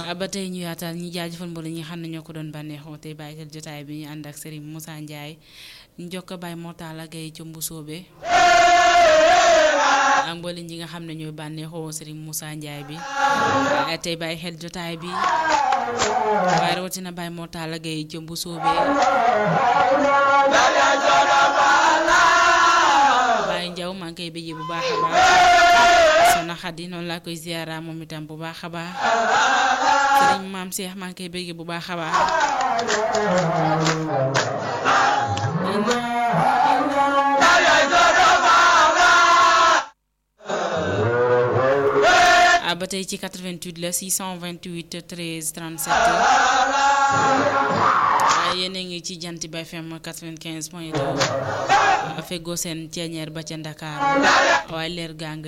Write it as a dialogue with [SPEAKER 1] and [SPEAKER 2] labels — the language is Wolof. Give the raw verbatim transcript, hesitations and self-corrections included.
[SPEAKER 1] ba tey ñu yaatal ñi jaajëfal mbooloo ñi xam ne ñoo ko doon bànneexoo tey bàyyi xel jotaay bi ñu ànd ak Serigne Moussa Ndiaye ñu jokk Baye Mortala Gaye ca Mbusoobe ak mbooloo ñi nga xam ne ñooy bànneexoo Serigne Moussa Ndiaye bi tey bàyyi xel jotaay bi waaye rawatina Baye Mortala Gaye ca Mbusoobe Baye Ndiaw maa ngi koy bëggee bu baax a baax Soxna Xadi noonu laa koy ziyaara moom itam bu baax a baax Serigne Maam Cheikh maa ngi koy bëggee bu baax a baax ba tey ci quatre-vingt-huit la six cent vingt-huit treize trente-sept yéen a ngi ci Jant Bi F M quatre-vingt-quinze point deux feggoo seen ceeñeer ba ca Ndakaaru waaye leer gaa nga